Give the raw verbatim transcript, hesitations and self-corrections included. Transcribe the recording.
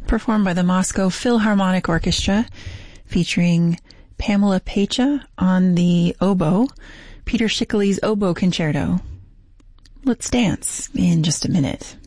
performed by the Moscow Philharmonic Orchestra, featuring Pamela Pecha on the oboe, Peter Schickele's Oboe Concerto. Let's dance in just a minute.